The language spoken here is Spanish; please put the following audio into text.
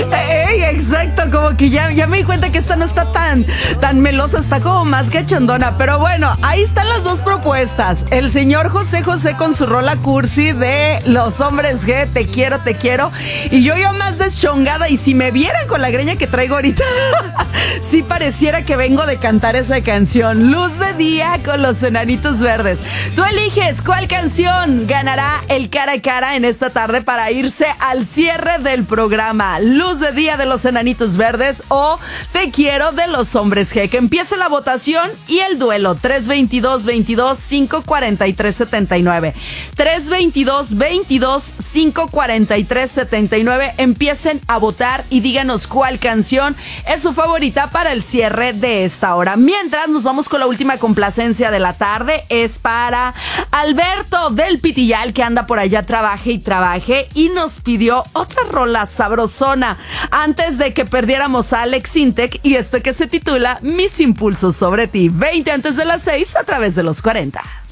Ey, exacto, como que ya me di cuenta que esta no está tan melosa, está como más cachondona. Pero bueno, ahí están las dos propuestas. El señor José José con su rola cursi de Los Hombres G, te quiero, te quiero. Y yo más deschongada, y si me vieran con la greña que traigo ahorita, sí pareciera que vengo de cantar esa canción. Luz de Día con Los Enanitos Verdes. Tú eliges cuál canción ganará el cara a cara en esta tarde para irse al cierre del programa. Luz de Día de Los Enanitos Verdes o Te Quiero de Los Hombres G. Que empiece la votación y el duelo. 322-22-543-79. 322-22-543-79. Empiecen a votar y díganos cuál canción es su favorita para el cierre de esta hora. Mientras nos vamos con la última complacencia de la tarde, es para Alberto del Pitillal, que anda por allá, trabaje y trabaje, y nos pidió otra rola sabrosona antes de que perdiéramos a Alex Intec, y que se titula Mis Impulsos sobre ti. 20 antes de las 6 a través de los 40.